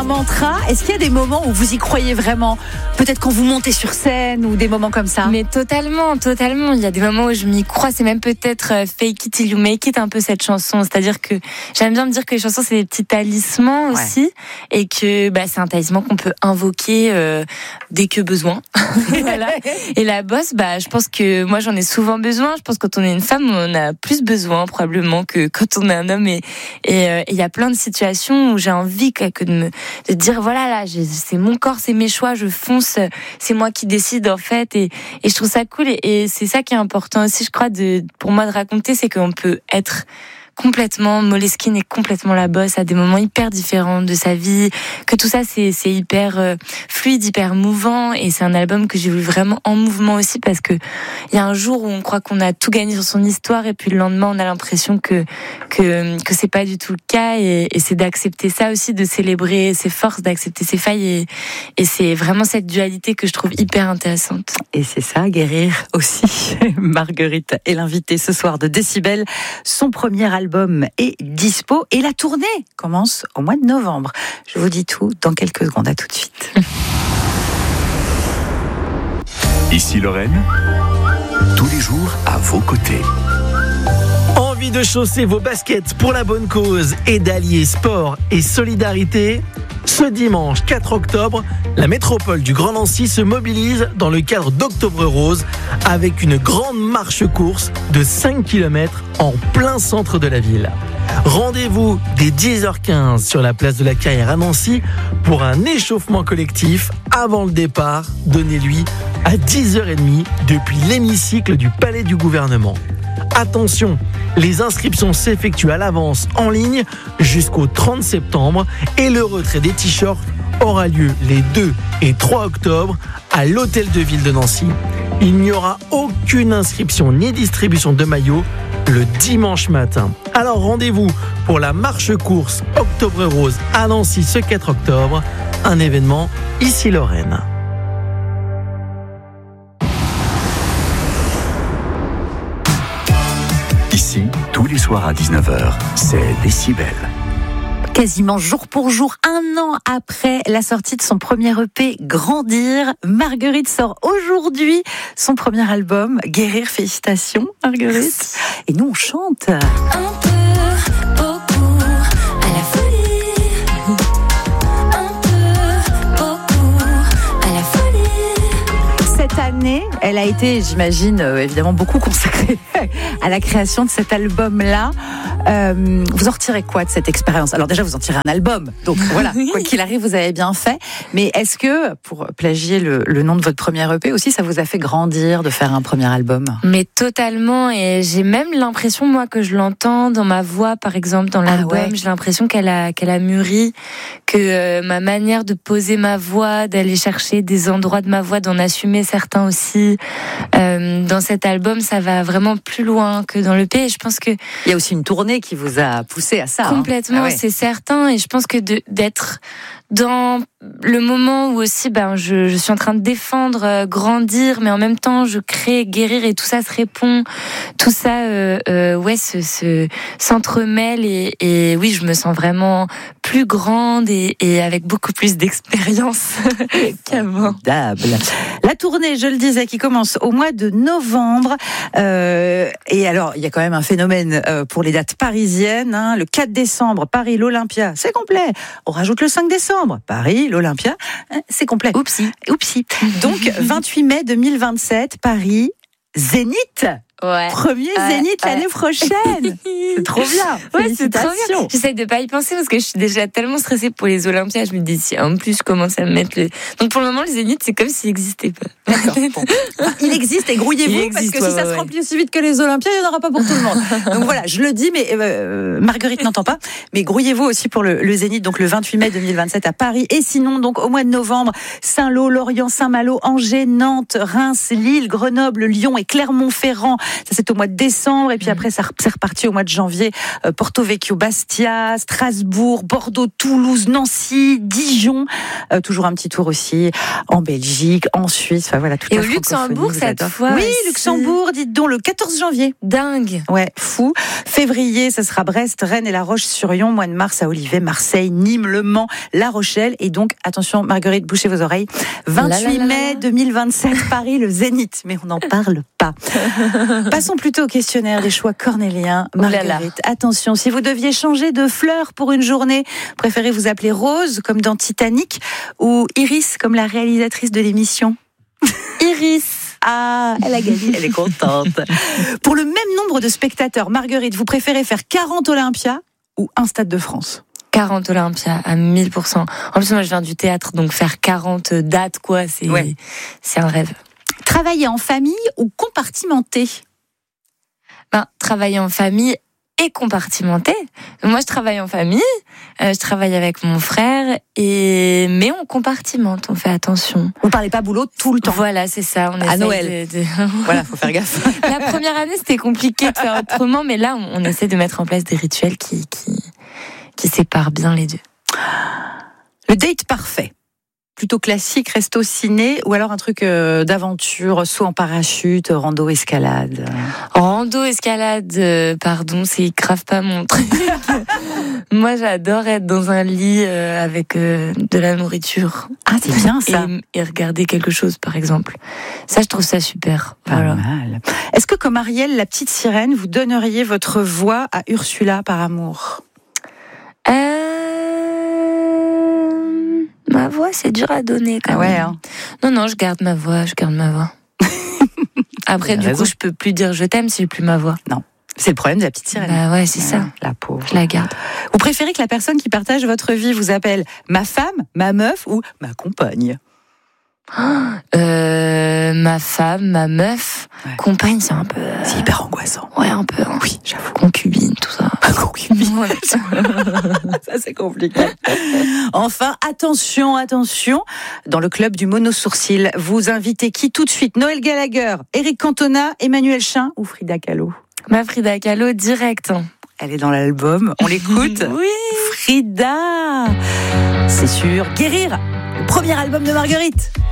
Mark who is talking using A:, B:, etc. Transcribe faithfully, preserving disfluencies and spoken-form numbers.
A: un mantra. Est-ce qu'il y a des moments où vous y croyez vraiment ? Peut-être quand vous montez sur scène ou des moments comme ça ?
B: Mais totalement, totalement. Il y a des moments où je m'y crois. C'est même peut-être euh, fake it till you make it, un peu cette chanson. C'est-à-dire que j'aime bien me dire que les chansons, c'est des petits talismans aussi. Ouais. Et que bah, c'est un talisman qu'on peut invoquer euh, dès que besoin. Voilà. Et la bosse, bah, je pense que moi, j'en ai souvent besoin. Je pense que quand on est une femme, on a plus besoin probablement que quand on est un homme. Et et euh, il y a plein de situations où j'ai envie que, que de me de dire voilà là, j'ai, c'est mon corps, c'est mes choix, je fonce, c'est moi qui décide en fait. Et et je trouve ça cool. Et, et c'est ça qui est important aussi, je crois, de pour moi de raconter, c'est qu'on peut être complètement Moleskine est complètement la bosse à des moments hyper différents de sa vie, que tout ça c'est c'est hyper euh, fluide, hyper mouvant, et c'est un album que j'ai voulu vraiment en mouvement aussi, parce que il y a un jour où on croit qu'on a tout gagné sur son histoire et puis le lendemain on a l'impression que que que c'est pas du tout le cas, et, et c'est d'accepter ça aussi, de célébrer ses forces, d'accepter ses failles, et et c'est vraiment cette dualité que je trouve hyper intéressante.
A: Et c'est ça, guérir aussi. Marguerite est l'invitée ce soir de Décibel. Son premier album L'album est dispo et la tournée commence au mois de novembre. Je vous dis tout dans quelques secondes. À tout de suite.
C: Ici Lorraine, tous les jours à vos côtés.
D: Envie de chausser vos baskets pour la bonne cause et d'allier sport et solidarité ? Ce dimanche quatre octobre, la métropole du Grand Nancy se mobilise dans le cadre d'Octobre Rose avec une grande marche-course de cinq kilomètres en plein centre de la ville. Rendez-vous dès dix heures quinze sur la place de la Carrière à Nancy pour un échauffement collectif avant le départ, donné lui à dix heures trente depuis l'hémicycle du Palais du Gouvernement. Attention, les inscriptions s'effectuent à l'avance en ligne jusqu'au trente septembre et le retrait des t-shirts aura lieu les deux et trois octobre à l'Hôtel de Ville de Nancy. Il n'y aura aucune inscription ni distribution de maillots le dimanche matin. Alors rendez-vous pour la marche-course Octobre Rose à Nancy ce quatre octobre, un événement Ici Lorraine.
C: Ici, tous les soirs à dix-neuf heures, c'est Décibel.
A: Quasiment jour pour jour, un an après la sortie de son premier E P Grandir, Marguerite sort aujourd'hui son premier album Guérir. Félicitations Marguerite. Merci. Et nous on chante. Un peu, beaucoup, à la folie. Un peu, beaucoup, à la folie. Cette année, elle a été, j'imagine, euh, évidemment beaucoup consacrée à la création de cet album-là. Euh, vous en retirez quoi de cette expérience ? Alors déjà, vous en tirez un album, donc voilà, quoi qu'il arrive, vous avez bien fait. Mais est-ce que, pour plagier le, le nom de votre premier E P aussi, ça vous a fait grandir de faire un premier album ?
B: Mais totalement, et j'ai même l'impression, moi, que je l'entends dans ma voix, par exemple, dans l'album, ah ouais. J'ai l'impression qu'elle a, qu'elle a mûri, que euh, ma manière de poser ma voix, d'aller chercher des endroits de ma voix, d'en assumer certains aussi, euh, dans cet album, ça va vraiment plus loin que dans l'E P. Et je pense que
A: il y a aussi une tournée qui vous a poussé à ça.
B: Complètement, hein. Ah ouais. C'est certain. Et je pense que de, d'être dans le moment où aussi, ben, je, je suis en train de défendre, euh, grandir, mais en même temps, je crée, guérir, et tout ça se répond, tout ça, euh, euh, ouais, se, se s'entremêle, et, et oui, je me sens vraiment plus grande et, et avec beaucoup plus d'expérience qu'avant.
A: La tournée, je le disais, qui commence au mois de novembre. Euh, et alors, il y a quand même un phénomène euh, pour les dates parisiennes. Hein. Le quatre décembre, Paris, l'Olympia, c'est complet. On rajoute le cinq décembre, Paris, l'Olympia, hein, c'est complet.
B: Oupsie.
A: Oupsie. Donc, vingt-huit mai deux mille vingt-sept, Paris, Zénith.
B: Ouais.
A: Premier ouais, Zénith ouais. l'année prochaine. C'est trop bien.
B: Ouais, c'est trop bien. J'essaie de pas y penser parce que je suis déjà tellement stressée pour les Olympiades. Je me dis, si en plus je commence à me mettre le. Donc pour le moment, le Zénith, c'est comme s'il n'existait pas.
A: Bon. Il existe et grouillez-vous il parce existe, que ouais, si ça ouais. se remplit aussi vite que les Olympiades, il n'y en aura pas pour tout le monde. Donc voilà, je le dis, mais euh, Marguerite n'entend pas. Mais grouillez-vous aussi pour le, le Zénith, donc le vingt-huit mai deux mille vingt-sept à Paris. Et sinon, donc au mois de novembre, Saint-Lô, Lorient, Saint-Malo, Angers, Nantes, Reims, Lille, Grenoble, Lyon et Clermont-Ferrand Ça, c'est au mois de décembre. Et puis après, ça, c'est reparti au mois de janvier. Euh, Porto Vecchio, Bastia, Strasbourg, Bordeaux, Toulouse, Nancy, Dijon. Euh, toujours un petit tour aussi en Belgique, en Suisse. Enfin, voilà, toute
B: Et
A: la
B: au Luxembourg, cette fois.
A: Oui,
B: aussi.
A: Luxembourg, dites donc, le quatorze janvier.
B: Dingue.
A: Ouais, fou. Février, ça sera Brest, Rennes et La Roche-sur-Yon. Mois de mars à Olivet, Marseille, Nîmes, Le Mans, La Rochelle. Et donc, attention, Marguerite, bouchez vos oreilles. vingt-huit mai deux mille vingt-sept, Paris, le Zénith. Mais on n'en parle pas. Passons plutôt au questionnaire des choix cornéliens. Marguerite,
B: là là.
A: attention, si vous deviez changer de fleur pour une journée, préférez vous appeler Rose, comme dans Titanic, ou Iris, comme la réalisatrice de l'émission?
B: Iris.
A: Ah, elle a gagné, elle est contente. Pour le même nombre de spectateurs, Marguerite, vous préférez faire quarante Olympia ou un Stade de France?
B: quarante Olympia à mille pour cent. En plus, moi, je viens du théâtre, donc faire quarante dates, quoi, c'est,
A: Ouais.
B: c'est un rêve.
A: Travailler en famille ou compartimenté?
B: Ben, travailler en famille et compartimenté. Moi, je travaille en famille, euh, je travaille avec mon frère, et mais on compartimente, on fait attention.
A: Vous parlez pas boulot tout le temps.
B: Voilà, c'est ça. On
A: À
B: essaye
A: Noël.
B: de- de...
A: Voilà, faut faire gaffe.
B: La première année, c'était compliqué de faire autrement, mais là, on, on essaie de mettre en place des rituels qui, qui, qui séparent bien les deux.
A: Le date parfait. Plutôt classique, resto ciné, ou alors un truc euh, d'aventure, saut en parachute, rando, escalade.
B: Rando, escalade, euh, pardon, c'est grave pas mon truc. Moi, j'adore être dans un lit euh, avec euh, de la nourriture.
A: Ah, c'est bien ça.
B: Et, et regarder quelque chose, par exemple. Ça, je trouve ça super.
A: Pas
B: Voilà.
A: mal. Est-ce que, comme Ariel, la petite sirène, vous donneriez votre voix à Ursula par amour?
B: Euh... Ma voix, c'est dur à donner quand
A: Ah ouais,
B: même.
A: hein.
B: Non, non, je garde ma voix, je garde ma voix. Après,
A: Vous
B: du
A: avez
B: coup,
A: raison.
B: je peux plus dire je t'aime si j'ai plus ma voix.
A: C'est le problème de la petite sirène.
B: Bah ouais, c'est ça.
A: La pauvre.
B: Je la garde.
A: Vous préférez que la personne qui partage votre vie vous appelle ma femme, ma meuf ou ma compagne?
B: Euh, ma femme, ma meuf,
A: Ouais.
B: compagne, c'est un peu. euh,
A: C'est hyper angoissant.
B: Ouais, un peu. Hein.
A: Oui, j'avoue.
B: Concubine, tout ça.
A: Concubine.
B: Ouais.
A: Ça, c'est compliqué. Enfin, attention, attention. Dans le club du mono-sourcil, vous invitez qui tout de suite? Noël Gallagher, Eric Cantona, Emmanuel Chin ou Frida Kahlo?
B: Ma Frida Kahlo, direct.
A: Elle est dans l'album. On l'écoute?
B: Oui.
A: Frida! C'est sûr. Guérir, le premier album de Marguerite.